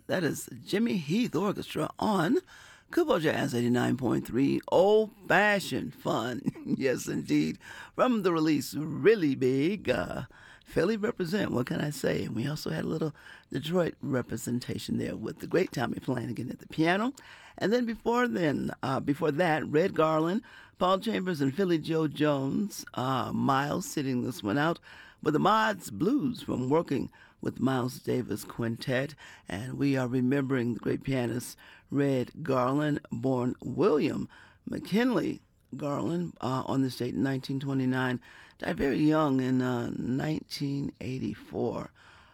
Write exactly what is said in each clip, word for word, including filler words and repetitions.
That is Jimmy Heath Orchestra on Kubo Jazz eighty-nine point three. Old-fashioned fun. Yes, indeed. From the release, Really Big. Uh, Philly represent, what can I say? And we also had a little Detroit representation there with the great Tommy Flanagan at the piano. And then before then, uh, before that, Red Garland, Paul Chambers, and Philly Joe Jones. Uh, Miles sitting this one out with the Mods Blues from working with Miles Davis Quintet. And we are remembering the great pianist Red Garland, born William McKinley Garland uh, on this date in nineteen twenty-nine. Died very young in uh, nineteen eighty-four.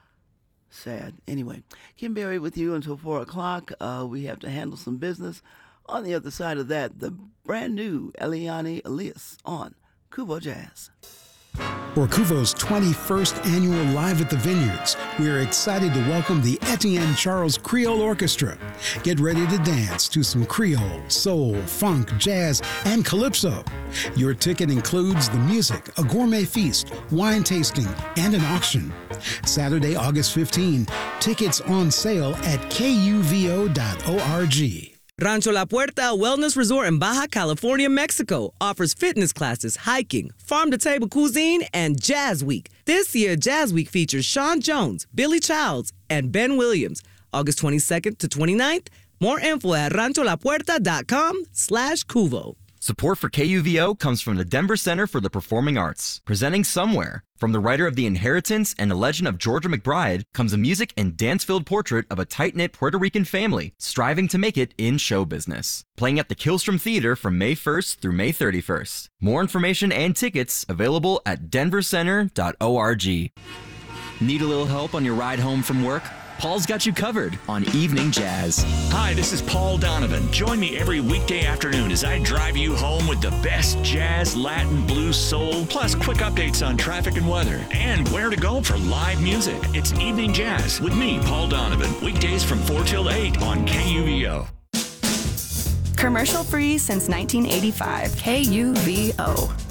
Sad. Anyway, Kim Berry with you until four o'clock. Uh, we have to handle some business. On the other side of that, the brand new Eliane Elias on Kubo Jazz. For Kuvo's twenty-first annual Live at the Vineyards, we are excited to welcome the Etienne Charles Creole Orchestra. Get ready to dance to some Creole, soul, funk, jazz, and calypso. Your ticket includes the music, a gourmet feast, wine tasting, and an auction. Saturday, August fifteenth, tickets on sale at K U V O dot org. Rancho La Puerta Wellness Resort in Baja California, Mexico offers fitness classes, hiking, farm-to-table cuisine, and Jazz Week. This year, Jazz Week features Sean Jones, Billy Childs, and Ben Williams. August twenty-second to twenty-ninth. More info at rancho la puerta dot com slash cuvo. Support for K U V O comes from the Denver Center for the Performing Arts, presenting Somewhere. From the writer of The Inheritance and The Legend of Georgia McBride comes a music and dance-filled portrait of a tight-knit Puerto Rican family striving to make it in show business. Playing at the Killstrom Theater from May first through May thirty-first. More information and tickets available at denver center dot org. Need a little help on your ride home from work? Paul's got you covered on Evening Jazz. Hi, this is Paul Donovan. Join me every weekday afternoon as I drive you home with the best jazz, Latin, blues, soul, plus quick updates on traffic and weather, and where to go for live music. It's Evening Jazz with me, Paul Donovan. Weekdays from four till eight on K U V O. Commercial free since nineteen eighty-five. K U V O.